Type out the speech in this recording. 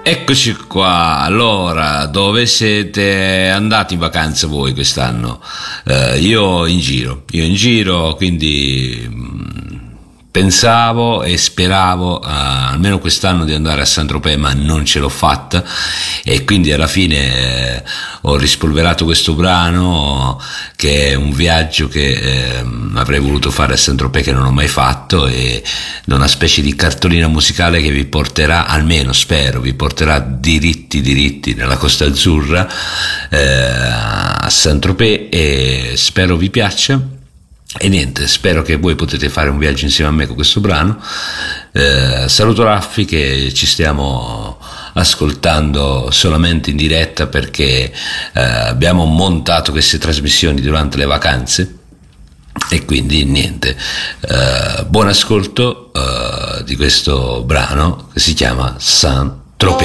Eccoci qua, allora, dove siete andati in vacanza voi quest'anno? Io in giro, quindi pensavo e speravo almeno quest'anno di andare a Saint-Tropez, ma non ce l'ho fatta e quindi alla fine ho rispolverato questo brano che è un viaggio che avrei voluto fare a Saint-Tropez che non ho mai fatto, e una specie di cartolina musicale che vi porterà, almeno spero, vi porterà diritti nella Costa Azzurra, a Saint-Tropez, e spero vi piaccia. E niente, spero che voi potete fare un viaggio insieme a me con questo brano. Saluto Raffi, che ci stiamo ascoltando solamente in diretta perché abbiamo montato queste trasmissioni durante le vacanze, e quindi niente, buon ascolto di questo brano che si chiama Saint